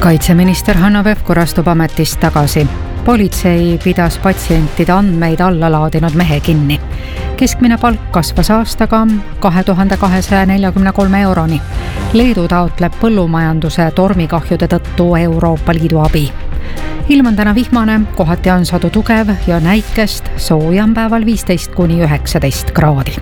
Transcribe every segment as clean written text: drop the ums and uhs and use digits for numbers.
Kaitseminister Hanno Pevkur astub ametist tagasi. Politsei pidas patsientide andmeid alla laadinud mehe kinni. Keskmine palk kasvas aastaga 2243 euroni. Leedu taotleb põllumajanduse tormikahjude tõttu Euroopa Liidu abi. Ilm on täna vihmane, kohati on sadu tugev ja näikest, sooja on päeval 15–19 kraadi.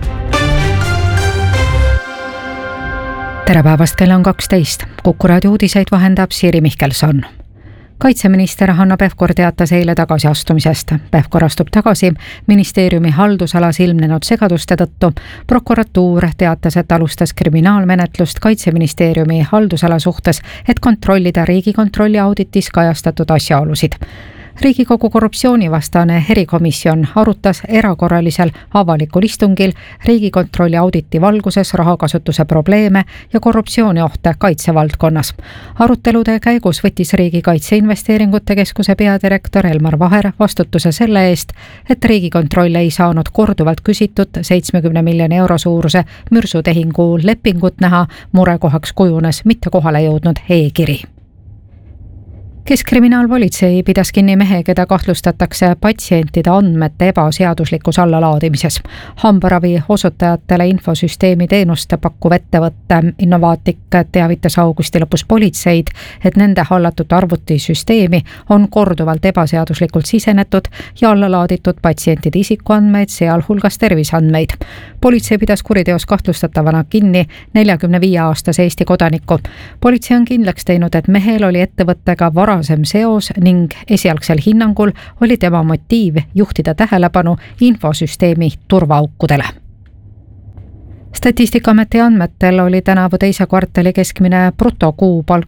Tere päevast, kell on 12. Kuku raadio uudiseid vahendab Siiri Mihkelson. Kaitseminister Hanno Pevkur teatas eile tagasiastumisest. Pevkur astub tagasi ministeeriumi haldusalas ilmnenud segaduste tõttu. Prokuratuur teatas, et alustas kriminaalmenetlust Kaitseministeeriumi haldusala suhtes, et kontrollida Riigikontrolli auditis kajastatud asjaolusid. Riigikogu korruptsioonivastane erikomisjon arutas erakorralisel avalikul istungil Riigikontrolli auditi valguses rahakasutuse probleeme ja korruptsiooniohte kaitsevaldkonnas. Arutelude käigus võttis Riigikaitse Investeeringute Keskuse peadirektor Elmar Vaher vastutuse selle eest, et Riigikontroll ei saanud korduvalt küsitud 70 miljoni euro suuruse mürsutehingu lepingut näha, murekohaks kujunes mitte kohale jõudnud e-kiri. Keskkriminaalpolitsei pidas kinni mehe, keda kahtlustatakse patsientide andmete ebaseaduslikus allalaadimises. Hambaravi osutajatele infosüsteemi teenuste pakkuv ettevõtte Innovaatik teavitas augusti lõpus politseid, et nende hallatud arvutisüsteemi on korduvalt ebaseaduslikult sisenetud ja allalaaditud patsientide isikuandmeid, sealhulgas terviseandmeid. Politsei pidas kuriteos kahtlustatavana kinni 45-aastase Eesti kodaniku. Politsei on kindlaks teinud, et mehel oli ettevõttega varasem seos ning esialgsel hinnangul oli tema motiiv juhtida tähelepanu infosüsteemi turvaaukudele. Statistikaameti andmetel oli tänavu teise kvartali keskmine brutokuupalk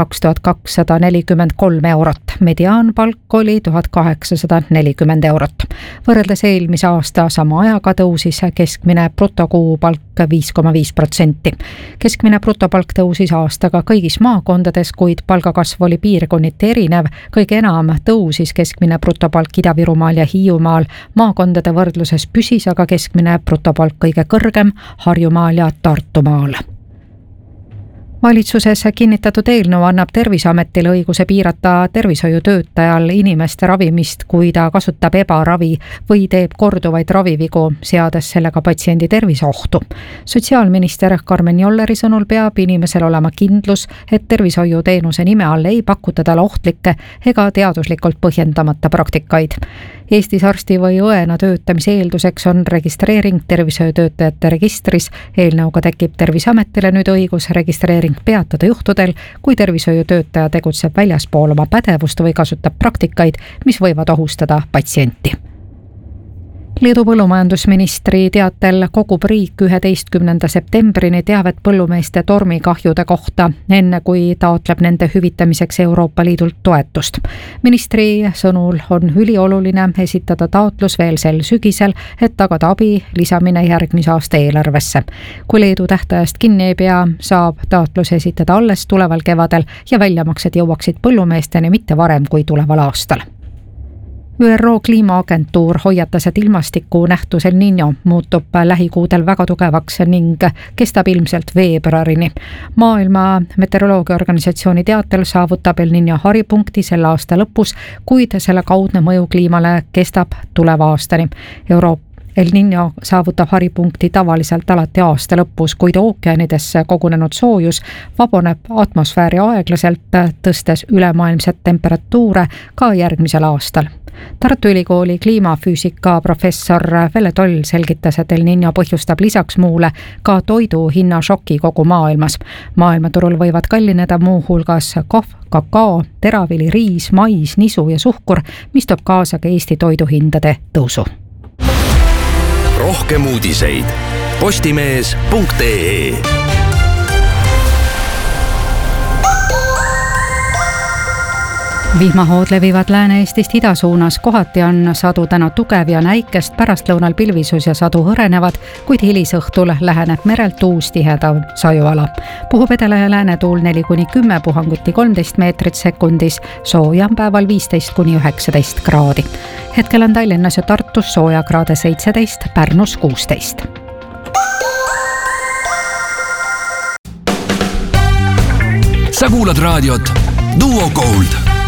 2243 eurot. Mediaanpalk oli 1840 eurot. Võrreldes eelmise aasta sama ajaga tõusis keskmine brutokuupalk 5,5%. Keskmine brutopalk tõusis aastaga kõigis maakondades, kuid palgakasv oli piirkonniti erinev. Kõige enam tõusis keskmine brutopalk Ida-Virumaal ja Hiiumaal. Maakondade võrdluses püsis aga keskmine brutopalk kõige kõrgem Harjumaal ja Tartumaal. Valitsuses kinnitatud eelnõu annab Terviseametile õiguse piirata tervishoiutöötajal inimeste ravimist, kui ta kasutab ebaravi või teeb korduvaid ravivigu, seades sellega patsiendi terviseohtu. Sotsiaalminister Karmen Jolleri sõnul peab inimesel olema kindlus, et tervishoiuteenuse nime all ei pakuta talle ohtlikke ega teaduslikult põhjendamata praktikaid. Eestis arsti või õena töötamise eelduseks on registreering tervishoiutöötajate registris. Eelnõuga tekib Terviseametile nüüd õigus registreering peatada juhtudel, kui tervishoiutöötaja tegutseb väljaspool oma pädevust või kasutab praktikaid, mis võivad ohustada patsienti. Leedu põllumajandusministri teatel kogub riik 11. septembrini teavet põllumeeste tormikahjude kohta, enne kui taotleb nende hüvitamiseks Euroopa Liidult toetust. Ministri sõnul on ülioluline esitada taotlus veel sel sügisel, et tagada abi lisamine järgmise aasta eelarvesse. Kui Leedu tähtajast kinni ei pea, saab taotlus esitada alles tuleval kevadel ja väljamaksed jõuaksid põllumeesteni mitte varem kui tuleval aastal. ÜRO kliimaagentuur hoiatas, et ilmastiku nähtus El Niño muutub lähikuudel väga tugevaks ning kestab ilmselt veebruarini. Maailma meteoroloogiaorganisatsiooni teatel saavutab El Niño haripunkti selle aasta lõpus, kuid selle kaudne mõju kliimale kestab tuleva aastani. El Niño saavutab haripunkti tavaliselt alati aasta lõpus, kuid ookeanidesse kogunenud soojus vaboneb atmosfääri aeglaselt, tõstes ülemaailmset temperatuure ka järgmisel aastal. Tartu Ülikooli kliimafüüsika professor Velle Toll selgitas, et El Niño põhjustab lisaks muule ka toidu hinnašoki kogu maailmas. Maailmaturul võivad kallineda muuhulgas kohv, kakao, teravili, riis, mais, nisu ja suhkur, mis toob kaasa ka Eesti toiduhindade tõusu. Rohkem uudiseid postimees.ee. Vihmahood levivad Lääne-Eestist ida suunas, kohati on sadu täna tugev ja näikest, pärastlõunal pilvisus ja sadu hõrenevad, kuid hilisõhtul läheneb merelt uus tiheda sajuala. Puhub edela ja läänetuul 4–10, puhanguti 13 meetrit sekundis, sooja on päeval 15–19 kraadi. Hetkel on Tallinnas ja Tartus sooja kraade 17, Pärnus 16. Sa kuulad raadiot Duo Gold